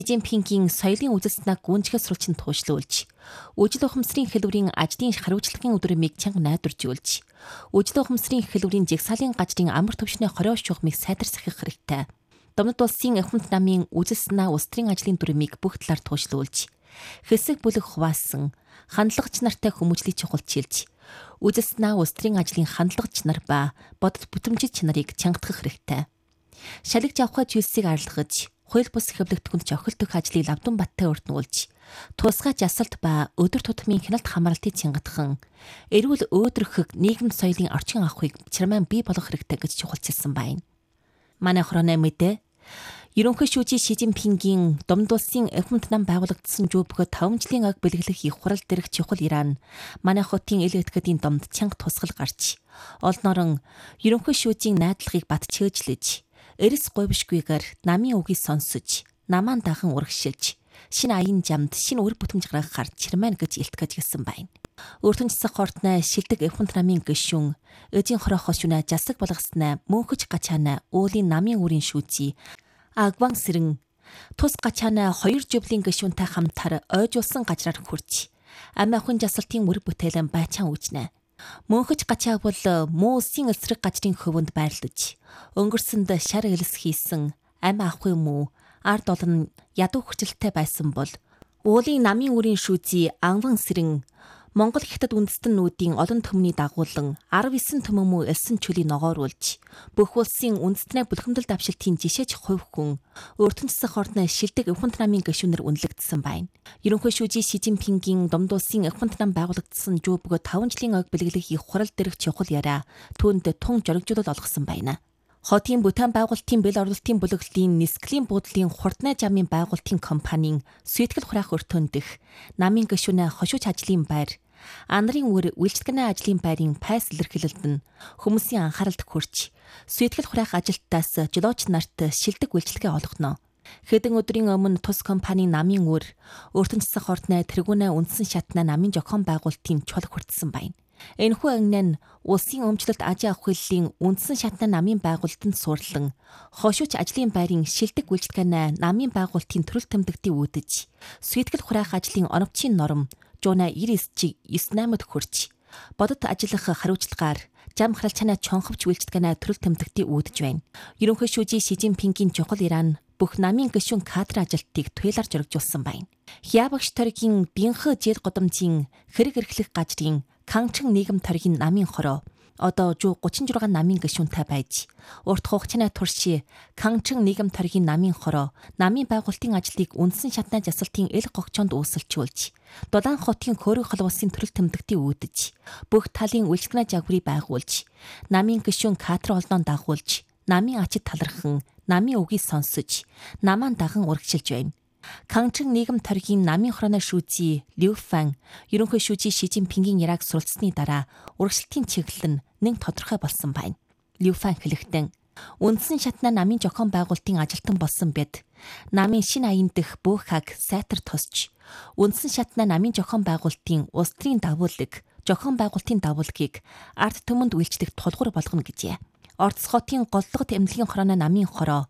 Жинпингийн соёлын үзэл санааг гүнзгий сурвалжин туушруулж, үжил ухамсарын хэлбэрийн ажлын хариуцлагын өдрөмийг чанга найдваржуулж, үжил ухамсарын хэлбэрийн жагсаалын гажрын амар төвшний хорио шугамыг сайдарсахих хэрэгтэй. Домнод улсын эхмэнт намын үзэл санаа улс төрийн ажлын дүрмийг бүх талаар туушруулж, хэсэг бүлэг хуваасан, хандлагч нартай хүмүүжлийг чухалчилж, үзэл санаа улс төрийн ажлын хандлагч нар ба бодит бүтэмжит чанарыг чангатгах хэрэгтэй. Шалгиж авах зүйлсийг арилгаж, хууль бус хэвлэгдэхүн зохил дөх ажлыг лавдан баттай өртнүүлж, тусгай жасалт ба өдөр тутмын хяналт хамгаалалтыг чангатхан, эрүүл өөдрөхөг нийгэм соёлын орчин авахыг чармайн бий болгох хэрэгтэй гэж чухалчилсан байна. Манай хорооны мэдээ Ерөнхий шүүжийн Ши Жинпингийн Домд улсын эхмэнт нам байгуулагдсан жүүбгөө 5 жилийн аг бэлгэлэх их хурал дээрх чухал Иран манай хотын эл этгээдийн домд чанга тусгал гарч, олноорон ерөнхий шүүжийн найдлагыг батчээжлэж, эрс говьшгүйгээр намын үгийг сонсож, намаан дахан урагшилж, шинэ аян жамд шинэ үр бүтэмж гаргахаар чирмэн гэж илтгэж гисэн байна. Өртөнч цаг хортнаа шилдэг эхмэнт намын гишүүн, эдийн хорохоос юна жасаг болгоснаа мөнхөж гачаана уулын намын үрийн шүүжий Агван сэрэн тус гачаана 2 живлийн гишүүнтэй хамтар ойжуулсан гажраар хүрч, ам ахын жасалтын үр бүтээлэн байчаан үжнэ. Мөнхөж гачаа бол муу улсын эсрэг гажрын хөвөнд байрлаж, өнгөрсөнд шар элс хийсэн ам ахын муу ард олон ядуу хүчлэлтэй байсан бол уулын намын үрийн шүүжий Агван сэрэн Монгол хятад үндэстэн нүүдийн олон төмний дагуулan 19 төмөн муу элсэн чөлийг ногооруулж, бүх улсын үндэстнээ бүлхэмдэл давшилтын жишээж хувь хүн өртөнч цаг хортноо шилдэг эхмэнт намын гишүүнээр үнэлэгдсэн байна. Ерөнхий шүүжийн Ши Жинпингийн Домд улсын эхмэнт нам байгуулагдсан жүүбгөө 5 жилийн аг бэлгэлэх их хурал дээрх чухал яриа түүнд тун жоригжуулалт олгосон байна. Хотын Бүтэн байгуулалтын бэл орлолтын бүлэглэлийн Нисклийн буудлын хурднай жамын байгуулалтын компанийн сүйтгэл хураах өртөөндөх намын гишүүнээ хошууч ажлын байр, анарын үр үйлчлэгний ажлын байрын пайс илэрхийлэлд нь хүмүүсийн анхааралд хүрч, сүйтгэл хураах ажилтнаас жолооч нарт шилдэг үйлчлэгээ олгоно. Хэдэн өдрийн өмнө тус компанийн намын үр өртөнч цаг хортноо тэргүүнээ үндсэн шатнаа намын зохион байгуулалтын чулг хүртсэн байна. Энэхүү агнаа нь улсын өмчлөлт ажийн авах хэллийн үндсэн шатны намын байгуулалтанд суурлан, хошууч ажлын байрын шилдэг үйлчлэгээ намын байгуулалтын төрөл тэмдэгтийг үүдэж, сүйтгэл хураах ажлын оновчийн норм жууна 99-98-д хүрч, бодит ажиллах хариуцлагаар жам харалчаана чонховч үйлчлэгээ төрөл тэмдэгтийг үүдэж байна. Ерөнхий шүүжийн Ши Жинпингийн чухал Иран бүх намын гишүүн кадр ажилтныг туйлаар зоригжуулсан байна. Хябагч торгийн бинхэ жил годомжийн хэрэг эрхлэх гажрын Канчин нийгэм торгийн намын хороо одоо 36 намын гишүүнтэй байж, урт хугацааны турши Канчин нийгэм торгийн намын хороо намын байгуулалтын ажлыг үндсэн шатны жасалтын эл гогчонд үүсэлжүүлж, Дулаан хотын хөөрөг холбоосын төрөл тэмдэгтийг үүдэж, бүх талын үйлчлэгний загварыг байгуулж, намын гишүүн кадр олноо дагуулж, намын ачид талархан, намын үгийг сонсож, намаан даган урагшилж байна. Канчин нийгэм торгийн намын хорооны шүүжий Лю Фан ерөнхий шүүжийн Ши Жинпингийн яриаг суралцсны дараа урагшилтын чиглэл нь нэг тодорхой болсон байна. Лю Фан хэлэхдээ үндсэн шатнаа намын зохион байгуулалтын ажилтан болсон бид намын шинэ аян дэх бүх хаг сайтар тосч, үндсэн шатнаа намын зохион байгуулалтын улс төрийн давуулаг, зохион байгуулалтын давуулгийг ард түмэнд үйлчлэх тулгуур болгоно гэжээ. Орос хотын голлогот эмнэлгийн хорооны намын хороо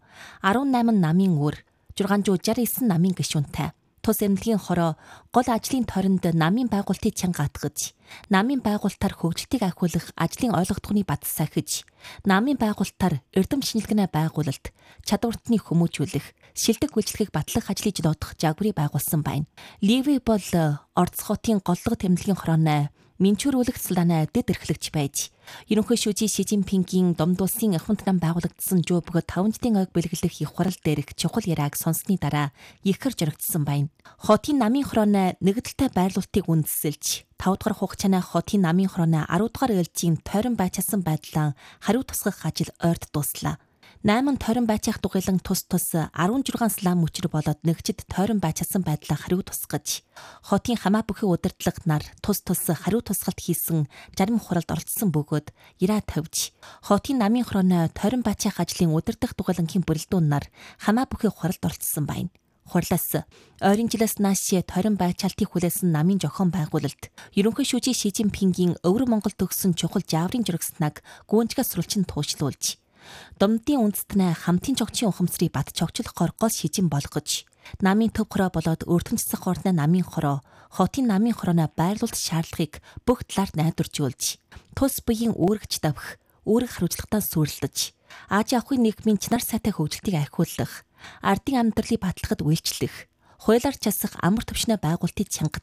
18 намын үр 669 намын гишүүнтэй тус эмнэлгийн хороо гол ажлын тойронд намын байгуулалтыг чанга атгаж, намын байгуулалтаар хөгжилтийг ахиулах ажлын ойлгогдохны бат сахиж, намын байгуулалтаар эрдэм шинжилгээний байгуулалт, чадвартны хүмүүжүүлэх, шилдэг үйлчлэгийг батлах ажлыг жолоодох загварыг байгуулсан байна. Ливи бол Орос хотын голлогот эмнэлгийн хорооны минчүүрүүлэх салдааны дэд эрхлэгч байж, ерөнхий шүүжийн Ши Жинпингийн Домд улсын эхмэнт нам байгуулагдсан жүүбгөө 5 жилийн аг бэлгэлэх их хурал дээрх чухал яриаг сонссны дараа ихэр зоригдсон байна. Хотын намын хорооны нэгдэлтэй байрлуулалтыг үндэслэж, 5 дугаар хугацааны хотын намын хорооны 10 дугаар ээлжийн тойрон байчаасан байдлаа хариу тусгах ажил ойрт дууслаа. 8 тойрон байцаах дугуйлан тус 16 слам мөчр болоод нэгжид тойрон байцаасан байдлаа хариу тусгаж, хотын хамаа бүхий удирдлага нар тус хариу тусгалт хийсэн 60 хуралд оролцсон бөгөөд Ираа тавьж, хотын намын хорооны тойрон байцаах ажлын удирдах дугуйлангийн бүрэлдэхүүн нар хамаа бүхий хуралд оролцсон байна. Хурлаас ойрын жилээс нааш тойрон байцаалтыг хүлээсэн намын зохион байгуулалт ерөнхий шүүжийн Ши Жинпингийн Өвөр Монголд өгсөн чухал жаврын журагснаг гүнзгий сурвалжин туушруулж, Домдын үндэстнээ хамтын чогчийн ухамсарыг бат чогчлох гол шижин болгож, намын төв хороо болоод өртөн цэцэг хоорны намын хороо, хотын намын хорооно байрлуулах шаардлагыг бүх талаар найдваржуулж, тус бүеийн үүрэгч давх, үүрэг хариуцлагатаа сүрлэж, Аж ахуйн нийгмийн чанар сайтай хөгжилтийг архиулах, ардын амьдралыг батлахад үйлчлэх, хуулиар часах амар түвшний байгуулалтыг чангах